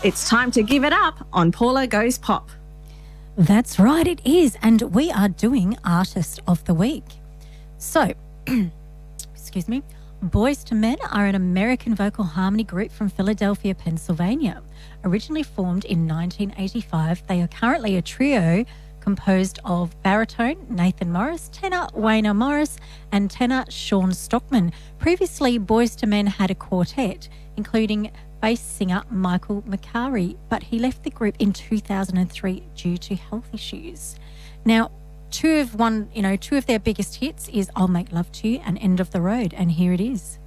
It's time to give it up on Paula Goes Pop. That's right, it is. And we are doing Artist of the Week. So, excuse me, Boyz II Men are an American vocal harmony group from Philadelphia, Pennsylvania. Originally formed in 1985, they are currently a trio composed of baritone Nathan Morris, tenor Wayner Morris, and tenor Sean Stockman. Previously, Boyz II Men had a quartet, including bass singer Michael McCary, but he left the group in 2003 due to health issues. Now, two of their biggest hits is I'll Make Love to You and End of the Road, and here it is.